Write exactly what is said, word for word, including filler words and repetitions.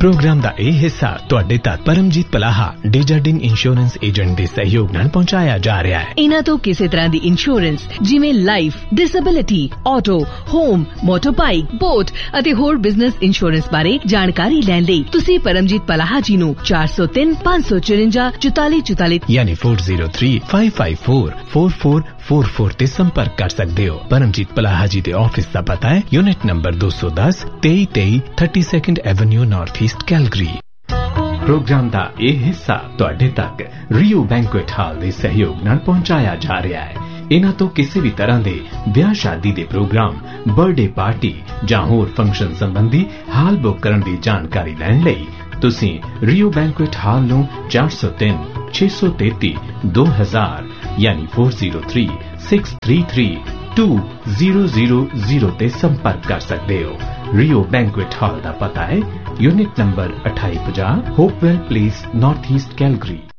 Programme दा ਇਹ ਹਿੱਸਾ ਤੁਹਾਡੇ ਤੱਕ ਪਰਮਜੀਤ ਪਲਾਹਾ ਡੇਜਰਡਿਨ ਇੰਸ਼ੋਰੈਂਸ ਏਜੰਟ ਦੇ ਸਹਿਯੋਗ ਨਾਲ ਪਹੁੰਚਾਇਆ ਜਾ ਰਿਹਾ ਹੈ। ਇਹਨਾਂ ਤੋਂ ਕਿਸੇ ਤਰ੍ਹਾਂ ਦੀ ਇੰਸ਼ੋਰੈਂਸ ਜਿਵੇਂ life, disability, auto, home, ਮੋਟਰਬਾਈਕ, boat ਅਤੇ ਹੋਰ ਬਿਜ਼ਨਸ ਇੰਸ਼ੋਰੈਂਸ ਬਾਰੇ ਜਾਣਕਾਰੀ ਲੈਣ ਲਈ ਤੁਸੀਂ ਪਰਮਜੀਤ ਪਲਾਹਾ ਜੀ ਨੂੰ ਚਾਰ ਸੌ ਤਿੰਨ ਪੰਜ ਸੌ ਚੁਰੰਜਾ ਚੁਤਾਲੀ ਚੁਤਾਲੀ ਯਾਨੀ ਚਾਰ ਜ਼ੀਰੋ ਤਿੰਨ ਪੰਜ ਪੰਜ ਚਾਰ ਚਾਰ ਚਾਰ ਚਾਰ ਚਾਰ ਤੇ ਸੰਪਰਕ ਕਰ ਸਕਦੇ ਹੋ। ਪਰਮਜੀਤ ਪਲਾਹਾ ਜੀ ਦੇ ਆਫਿਸ ਦਾ ਪਤਾ ਹੈ ਯੂਨਿਟ ਨੰਬਰ ਦੋ ਸੌ ਦਸ ਤੇਈ ਤੇਈ thirty-second avenue north East Calgary. Programme ਦਾ ਇਹ ਹਿੱਸਾ ਤੁਹਾਡੇ ਤੱਕ ਰਿਓ ਬੈਂਕੁਏਟ ਹਾਲ ਦੇ ਸਹਿਯੋਗ ਨਾਲ ਪਹੁੰਚਾਇਆ ਜਾ ਰਿਹਾ ਹੈ। ਇਹਨਾਂ ਤੋਂ ਕਿਸੇ ਵੀ ਤਰ੍ਹਾਂ ਦੇ ਵਿਆਹ ਸ਼ਾਦੀ ਦੇ ਪ੍ਰੋਗਰਾਮ, ਬਰਥਡੇ ਪਾਰਟੀ ਜਾਂ ਹੋਰ ਫੰਕਸ਼ਨ ਸੰਬੰਧੀ ਹਾਲ ਬੁੱਕ ਕਰਨ ਦੀ ਜਾਣਕਾਰੀ ਲੈਣ ਲਈ ਤੁਸੀਂ ਰਿਓ ਬੈਂਕੁਏਟ ਹਾਲ ਨੂੰ ਚਾਰ ਸੌ ਤਿੰਨ ਛੇ ਸੌ ਤੇਤੀ ਦੋ ਹਜ਼ਾਰ ਯਾਨੀ ਚਾਰ ਜ਼ੀਰੋ ਤਿੰਨ ਛੇ ਤਿੰਨ ਤਿੰਨ ਦੋ ਜ਼ੀਰੋ ਜ਼ੀਰੋ ਜ਼ੀਰੋ ਤੇ ਸੰਪਰਕ ਕਰ ਸਕਦੇ ਹੋ। ਰਿਓ ਬੈਂਕੁਏਟ ਹਾਲ ਦਾ ਪਤਾ ਹੈ ਯੂਨਿਟ ਨੰਬਰ ਅਠਾਈ ਪੰਜਾਹ ਹੋਪਵੈਲ ਪਲੇਸ ਨਾਰਥ ਈਸਟ ਕੈਲਗਰੀ।